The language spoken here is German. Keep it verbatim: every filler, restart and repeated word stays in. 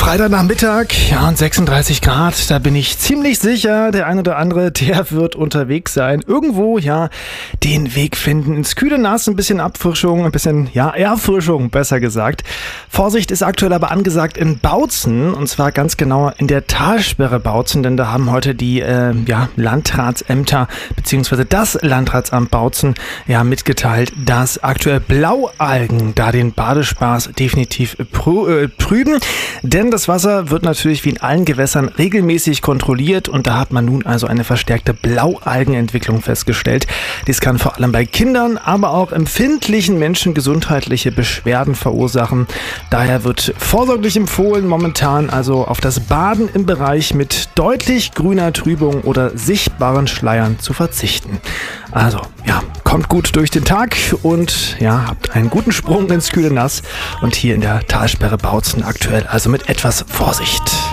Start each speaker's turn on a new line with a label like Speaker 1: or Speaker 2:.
Speaker 1: Freitagnachmittag, ja, und sechsunddreißig Grad, da bin ich ziemlich sicher, der ein oder andere, der wird unterwegs sein. Irgendwo, ja, den Weg finden ins kühle Nass, ein bisschen Abfrischung, ein bisschen, ja, Erfrischung, besser gesagt. Vorsicht ist aktuell aber angesagt in Bautzen, und zwar ganz genau in der Talsperre Bautzen, denn da haben heute die, äh, ja, Landratsämter, beziehungsweise das Landratsamt Bautzen, ja, mitgeteilt, dass aktuell Blaualgen da den Badespaß definitiv prü- äh, trüben. Denn das Wasser wird natürlich wie in allen Gewässern regelmäßig kontrolliert und da hat man nun also eine verstärkte Blaualgenentwicklung festgestellt. Dies kann vor allem bei Kindern, aber auch empfindlichen Menschen gesundheitliche Beschwerden verursachen. Daher wird vorsorglich empfohlen, momentan also auf das Baden im Bereich mit deutlich grüner Trübung oder sichtbaren Schleiern zu verzichten. Also, ja, kommt gut durch den Tag und ja, habt einen guten Sprung ins kühle Nass und hier in der Talsperre Bautzen aktuell also mit etwas Vorsicht.